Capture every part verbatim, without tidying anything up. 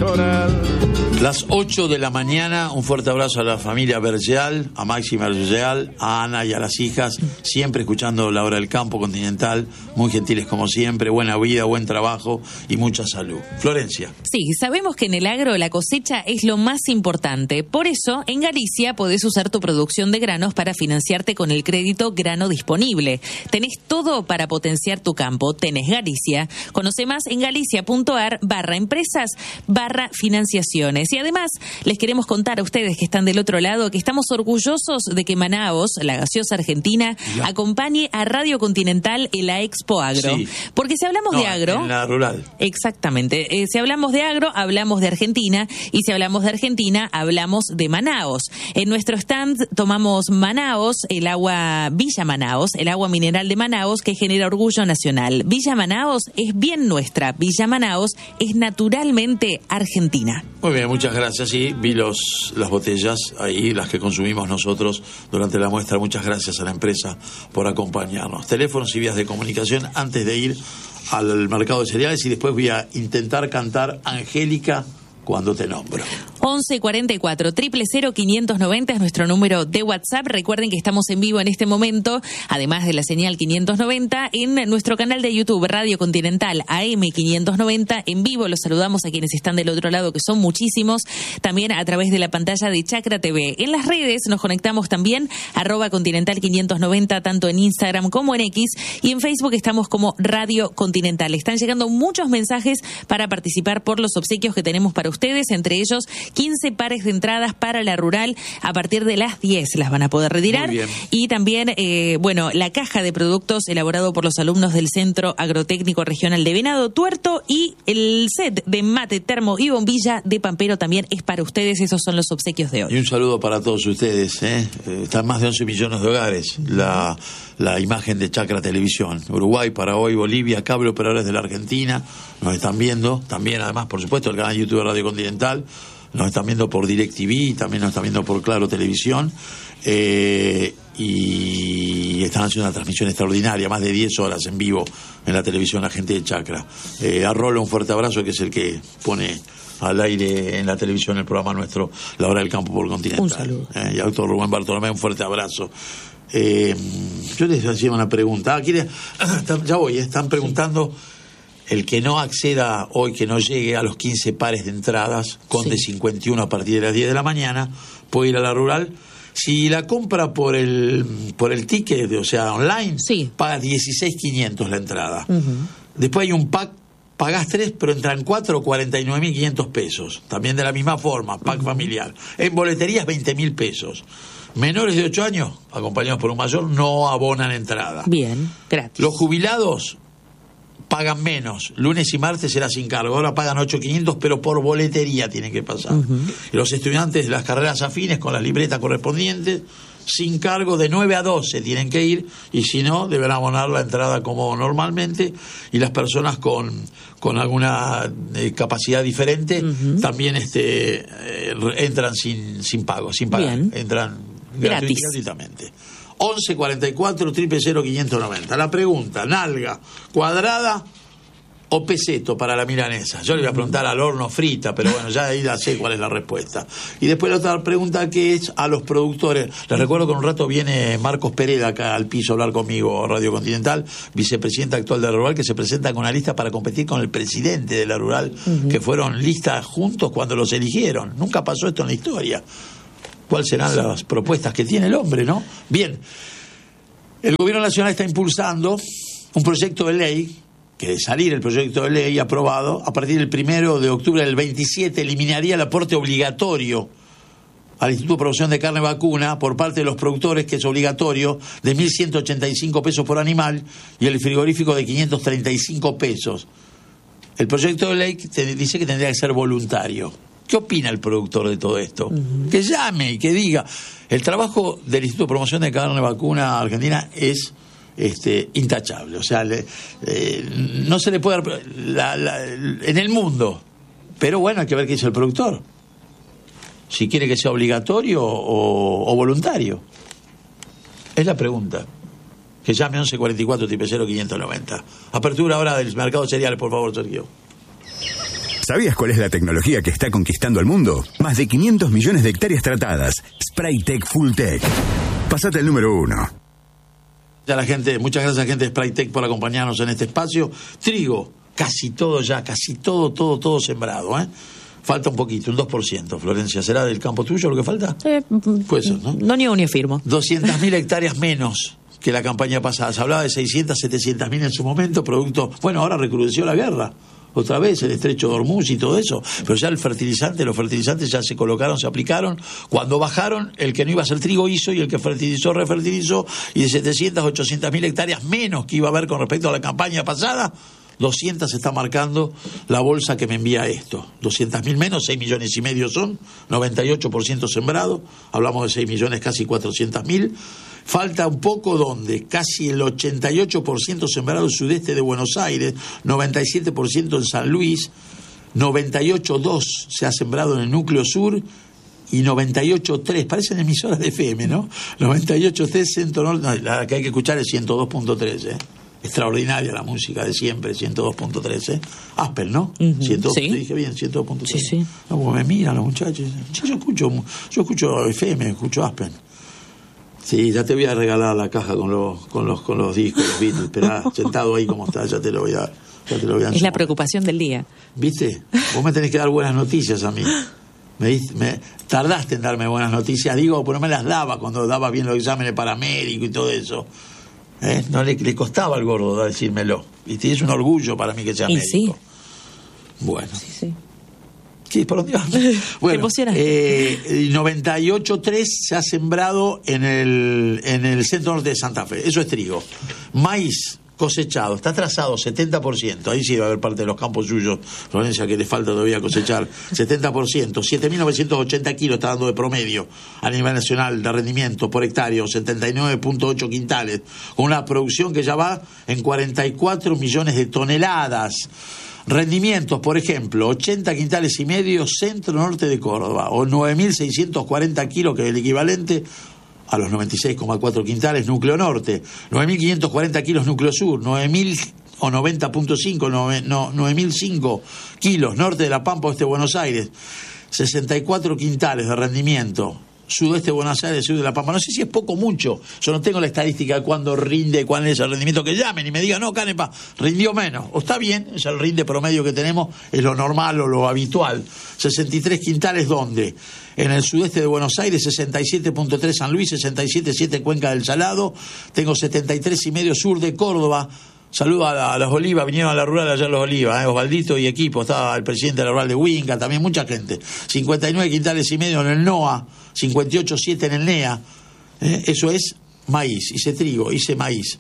litoral. Las ocho de la mañana, un fuerte abrazo a la familia Bergeal, a Máxima Bergeal, a Ana y a las hijas, siempre escuchando La Hora del Campo Continental, muy gentiles como siempre, buena vida, buen trabajo y mucha salud. Florencia. Sí, sabemos que en el agro la cosecha es lo más importante, por eso en Galicia podés usar tu producción de granos para financiarte con el crédito Grano Disponible. Tenés todo para potenciar tu campo, tenés Galicia. Conoce más en galicia.ar barra empresas barra financiaciones. Y además, les queremos contar a ustedes que están del otro lado que estamos orgullosos de que Manaos, la gaseosa argentina, ya. acompañe a Radio Continental en la Expo Agro. Sí. Porque si hablamos no, de agro... en la rural. Exactamente. Eh, si hablamos de agro, hablamos de Argentina. Y si hablamos de Argentina, hablamos de Manaos. En nuestro stand tomamos Manaos, el agua Villa Manaos, el agua mineral de Manaos que genera orgullo nacional. Villa Manaos es bien nuestra. Villa Manaos es naturalmente argentina. Muy bien, muchas gracias. Sí, vi los, las botellas ahí, las que consumimos nosotros durante la muestra. Muchas gracias a la empresa por acompañarnos. Teléfonos y vías de comunicación antes de ir al mercado de cereales y después voy a intentar cantar Angélica cuando te nombro. once cuarenta y cuatro, triple cero, quinientos noventa es nuestro número de WhatsApp. Recuerden que estamos en vivo en este momento, además de la señal quinientos noventa, en nuestro canal de YouTube, Radio Continental A M quinientos noventa. En vivo los saludamos a quienes están del otro lado, que son muchísimos. También a través de la pantalla de Chacra T V. En las redes nos conectamos también, arroba Continental quinientos noventa, tanto en Instagram como en X. Y en Facebook estamos como Radio Continental. Están llegando muchos mensajes para participar por los obsequios que tenemos para ustedes, entre ellos quince pares de entradas para la rural a partir de las diez las van a poder retirar. Y también, eh, bueno, la caja de productos elaborado por los alumnos del Centro Agrotécnico Regional de Venado Tuerto y el set de mate, termo y bombilla de Pampero también es para ustedes. Esos son los obsequios de hoy. Y un saludo para todos ustedes, ¿eh? Están más de once millones de hogares la, la imagen de Chacra Televisión. Uruguay, Paraguay, Bolivia, cable operadores de la Argentina nos están viendo. También, además, por supuesto, el canal de YouTube de Radio Continental. Nos están viendo por DirecTV, también nos están viendo por Claro Televisión. Eh, y están haciendo una transmisión extraordinaria, más de diez horas en vivo en la televisión la gente de Chacra. Eh, a Rolo un fuerte abrazo, que es el que pone al aire en la televisión el programa nuestro, La Hora del Campo por Continental. Un saludo. Eh, y a doctor Rubén Bartolomé, un fuerte abrazo. Eh, yo les hacía una pregunta. Ah, ¿quiere? Ya voy, están preguntando... El que no acceda hoy, que no llegue a los quince pares de entradas, Conde sí. cincuenta y uno a partir de las diez de la mañana, puede ir a la rural. Si la compra por el por el ticket, o sea, online, sí. paga dieciséis mil quinientos la entrada. Uh-huh. Después hay un pack, pagás tres, pero entran cuatro, cuarenta y nueve mil quinientos pesos. También de la misma forma, pack uh-huh. familiar. En boleterías, veinte mil pesos. Menores de ocho años, acompañados por un mayor, no abonan entrada. Bien, gratis. Los jubilados pagan menos. Lunes y martes será sin cargo. Ahora pagan ocho mil quinientos, pero por boletería tienen que pasar. Uh-huh. Y los estudiantes de las carreras afines con las libretas correspondientes, sin cargo, de nueve a doce tienen que ir, y si no, deberán abonar la entrada como normalmente. Y las personas con, con alguna eh, capacidad diferente uh-huh. también este, eh, entran sin, sin pago, sin pagar. Bien. Entran gratis. gratuitamente. once cuarenta y cuatro, triple cero, quinientos noventa. La pregunta, nalga cuadrada o peseto para la milanesa. Yo le voy a preguntar al horno frita, pero bueno, ya ahí ya sé cuál es la respuesta. Y después la otra pregunta, que es a los productores. Les recuerdo que en un rato viene Marcos Pereda acá al piso a hablar conmigo, Radio Continental, vicepresidente actual de la Rural, que se presenta con una lista para competir con el presidente de la Rural, uh-huh. que fueron listas juntos cuando los eligieron. Nunca pasó esto en la historia. ¿Cuáles serán las propuestas que tiene el hombre, no? Bien, el Gobierno Nacional está impulsando un proyecto de ley, que de salir el proyecto de ley aprobado, a partir del primero de octubre del veintisiete, eliminaría el aporte obligatorio al Instituto de Producción de Carne Vacuna por parte de los productores, que es obligatorio, de mil ciento ochenta y cinco pesos por animal, y el frigorífico de quinientos treinta y cinco pesos. El proyecto de ley te dice que tendría que ser voluntario. ¿Qué opina el productor de todo esto? Uh-huh. Que llame y que diga. El trabajo del Instituto de Promoción de Carne Vacuna Argentina es este, intachable. O sea, le, eh, no se le puede dar la, la, en el mundo. Pero bueno, hay que ver qué dice el productor. Si quiere que sea obligatorio o, o voluntario. Es la pregunta. Que llame once cuarenta y cuatro, triple cero, quinientos noventa. Apertura ahora del mercado de cereales, por favor, Sergio. ¿Sabías cuál es la tecnología que está conquistando el mundo? Más de quinientos millones de hectáreas tratadas. Spraytec Fulltech. Pasate el número uno. Ya la gente, muchas gracias a la gente de Spraytec por acompañarnos en este espacio. Trigo, casi todo ya, casi todo, todo, todo sembrado, ¿eh? Falta un poquito, un dos por ciento, Florencia. ¿Será del campo tuyo lo que falta? Eh, Puede ser, ¿no? No niego ni afirmo. doscientas mil hectáreas menos que la campaña pasada. Se hablaba de seiscientas, setecientas mil en su momento, producto... Bueno, ahora recrudeció la guerra. Otra vez el estrecho de Hormuz y todo eso. Pero ya el fertilizante, los fertilizantes ya se colocaron, se aplicaron. Cuando bajaron, el que no iba a hacer trigo hizo y el que fertilizó, refertilizó. Y de setecientas, ochocientas mil hectáreas menos que iba a haber con respecto a la campaña pasada, doscientas está marcando la bolsa que me envía esto. doscientas mil menos, seis millones y medio son, noventa y ocho por ciento sembrado. Hablamos de seis millones, casi cuatrocientas mil. Falta un poco donde casi el ochenta y ocho por ciento sembrado sudeste de Buenos Aires, noventa y siete por ciento en San Luis, noventa y ocho punto dos se ha sembrado en el núcleo sur y noventa y ocho punto tres, parecen emisoras de F M, ¿no? noventa y ocho punto tres centro norte, no, la que hay que escuchar es ciento dos punto tres, ¿eh? Extraordinaria la música de siempre, ciento dos punto tres, ¿eh? Aspel, ¿no? Uh-huh. ciento dos, Sí. te dije bien, ciento dos punto tres. Sí, sí. No, porque me miran los muchachos. Sí, yo escucho, yo escucho F M, escucho Aspel. Sí, ya te voy a regalar la caja con los con los con los discos, los Beatles. Esperá, sentado ahí como está, ya te lo voy a ya te lo voy a Es la preocupación del día. ¿Viste? Vos me tenés que dar buenas noticias a mí. Me, diste, me tardaste en darme buenas noticias, digo, pero no me las daba cuando daba bien los exámenes para médico y todo eso. ¿Eh? No le, le costaba al gordo decírmelo. ¿Viste? Y es un orgullo para mí que sea Y médico. Sí. Bueno. Sí, sí. Sí, ¿por dónde vas? Bueno, eh, noventa y ocho punto tres se ha sembrado en el, en el centro norte de Santa Fe. Eso es trigo. Maíz cosechado, está trazado setenta por ciento. Ahí sí va a haber parte de los campos suyos, Florencia, que le falta todavía cosechar. setenta por ciento. siete mil novecientos ochenta kilos está dando de promedio a nivel nacional de rendimiento por hectárea, setenta y nueve punto ocho quintales, con una producción que ya va en cuarenta y cuatro millones de toneladas. Rendimientos, por ejemplo, ochenta quintales y medio centro-norte de Córdoba, o nueve mil seiscientos cuarenta kilos, que es el equivalente a los noventa y seis coma cuatro quintales núcleo norte, nueve mil quinientos cuarenta kilos núcleo sur, nueve mil o noventa punto cinco, nueve mil cinco kilos norte de La Pampa, oeste de Buenos Aires, sesenta y cuatro quintales de rendimiento. Sudeste de Buenos Aires, sur de La Pampa. No sé si es poco o mucho. Yo no tengo la estadística de cuándo rinde, cuál es el rendimiento. Que llamen y me digan, no, Canepa, rindió menos. O está bien, es el rinde promedio que tenemos, es lo normal o lo habitual. sesenta y tres quintales, ¿dónde? En el sudeste de Buenos Aires, sesenta y siete punto tres San Luis, sesenta y siete punto siete Cuenca del Salado. Tengo setenta y tres y medio sur de Córdoba. Saludo a, la, a las Olivas, vinieron a la rural allá los Olivas, eh, Osvaldito y equipo, estaba el presidente de la rural de Huinca, también mucha gente. cincuenta y nueve quintales y medio en el NOA, cincuenta y ocho punto siete en el NEA. Eh, eso es maíz, hice trigo, hice maíz.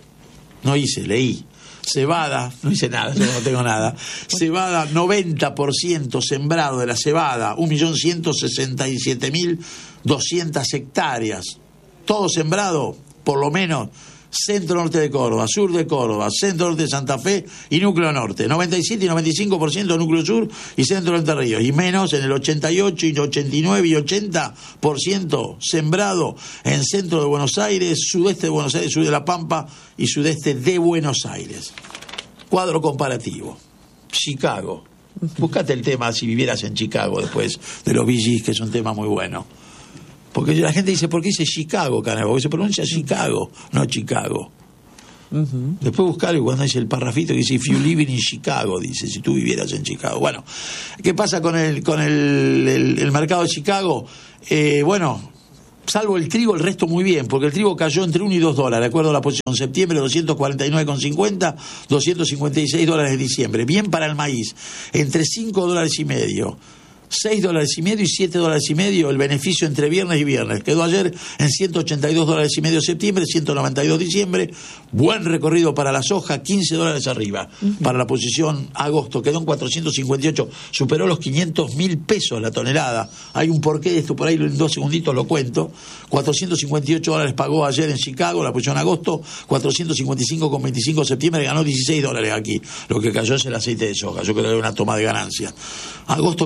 No hice, leí. Cebada, no hice nada, yo no tengo nada. Cebada, noventa por ciento sembrado de la cebada, un millón ciento sesenta y siete mil doscientas hectáreas. Todo sembrado, por lo menos, centro norte de Córdoba, sur de Córdoba, centro norte de Santa Fe y núcleo norte. noventa y siete y noventa y cinco por ciento núcleo sur y centro de Entre Ríos. Y menos en el ochenta y ocho y ochenta y nueve y ochenta por ciento sembrado en centro de Buenos Aires, sudeste de Buenos Aires, sur de La Pampa y sudeste de Buenos Aires. Cuadro comparativo. Chicago. Buscate el tema si vivieras en Chicago después de los Bee Gees, que es un tema muy bueno. Porque la gente dice, ¿por qué dice Chicago, Canepa? Porque se pronuncia Chicago, no Chicago. Uh-huh. Después buscarlo cuando dice el parrafito que dice, if you live in Chicago, dice, si tú vivieras en Chicago. Bueno, ¿qué pasa con el con el, el, el mercado de Chicago? Eh, bueno, salvo el trigo, el resto muy bien, porque el trigo cayó entre uno y dos dólares, de acuerdo a la posición. En septiembre, doscientos cuarenta y nueve con cincuenta, doscientos cincuenta y seis dólares de diciembre. Bien para el maíz, entre cinco dólares y medio. seis dólares y medio y siete dólares y medio el beneficio entre viernes y viernes. Quedó ayer en ciento ochenta y dos dólares y medio septiembre, ciento noventa y dos diciembre. Buen recorrido para la soja, quince dólares arriba. Uh-huh. Para la posición agosto quedó en cuatrocientos cincuenta y ocho, superó los quinientos mil pesos la tonelada. Hay un porqué de esto, por ahí en dos segunditos lo cuento. cuatrocientos cincuenta y ocho dólares pagó ayer en Chicago, la posición agosto, cuatrocientos cincuenta y cinco con veinticinco septiembre, ganó dieciséis dólares aquí. Lo que cayó es el aceite de soja, yo creo que era una toma de ganancia. Agosto quedó en mil seiscientos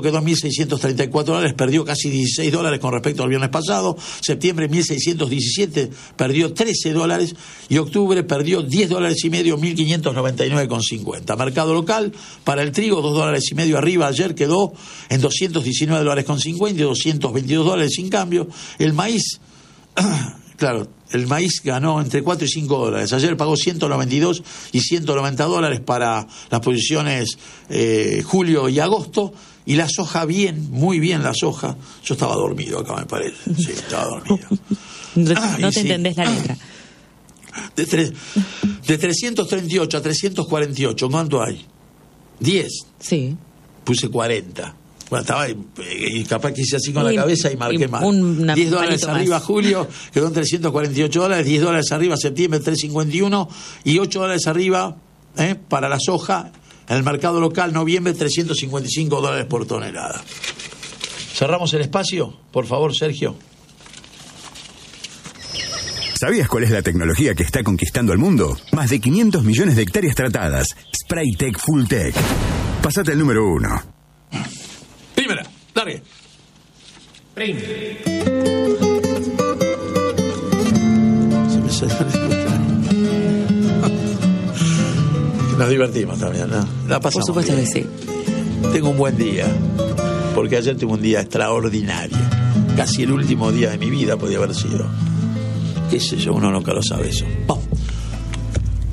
seiscientos treinta y cuatro dólares, perdió casi dieciséis dólares con respecto al viernes pasado. Septiembre, mil seiscientos diecisiete, perdió trece dólares. Y octubre perdió diez dólares y medio, mil quinientos noventa y nueve con cincuenta. Mercado local, para el trigo, dos dólares y medio arriba. Ayer quedó en doscientos diecinueve dólares con cincuenta y doscientos veintidós dólares sin cambio. El maíz, claro, el maíz ganó entre cuatro y cinco dólares. Ayer pagó ciento noventa y dos y ciento noventa dólares para las posiciones eh, julio y agosto. Y la soja bien, muy bien la soja. Yo estaba dormido acá, me parece. Sí, estaba dormido. No, ah, no te sí. entendés la letra. De, tre- de trescientos treinta y ocho a trescientos cuarenta y ocho, ¿cuánto hay? diez. Sí. Puse cuarenta. Bueno, estaba ahí, y capaz que hice así con Y- la cabeza y marqué y mal. un diez dólares palito arriba más. julio, quedó en trescientos cuarenta y ocho dólares, diez dólares arriba septiembre, trescientos cincuenta y uno, y ocho dólares arriba eh, para la soja en el mercado local, noviembre, trescientos cincuenta y cinco dólares por tonelada. ¿Cerramos el espacio? Por favor, Sergio. ¿Sabías cuál es la tecnología que está conquistando el mundo? Más de quinientos millones de hectáreas tratadas. Spraytec Fulltech. Pasate el número uno. Primera, largue. Se me salió el escuchar. Nos divertimos también, ¿no? La pasamos Por supuesto bien. que sí. Tengo un buen día, porque ayer tuve un día extraordinario. Casi el último día de mi vida podía haber sido. Qué sé yo, uno nunca lo sabe eso. Vamos.